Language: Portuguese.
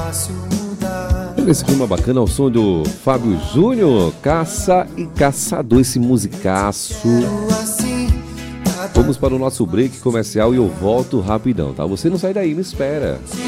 Esse clima bacana ao som do Fábio Júnior, Caça e Caçador, esse musicaço. Vamos para o nosso break comercial e eu volto rapidão, tá? Você não sai daí, me espera.